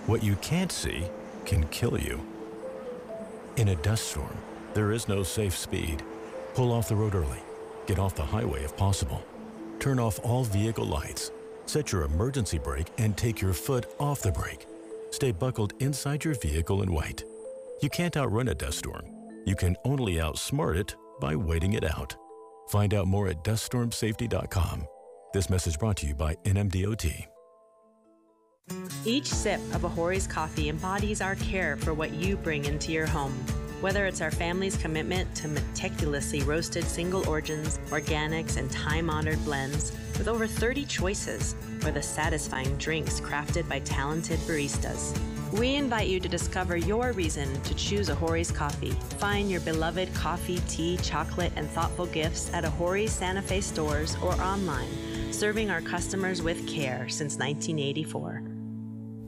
What you can't see can kill you. In a dust storm, there is no safe speed. Pull off the road early. Get off the highway if possible. Turn off all vehicle lights. Set your emergency brake and take your foot off the brake. Stay buckled inside your vehicle and wait. You can't outrun a dust storm. You can only outsmart it by waiting it out. Find out more at duststormsafety.com. This message brought to you by NMDOT. Each sip of Ahori's coffee embodies our care for what you bring into your home. Whether it's our family's commitment to meticulously roasted single origins, organics, and time-honored blends with over 30 choices, or the satisfying drinks crafted by talented baristas. We invite you to discover your reason to choose Ahori's coffee. Find your beloved coffee, tea, chocolate, and thoughtful gifts at Ahori's Santa Fe stores or online, serving our customers with care since 1984.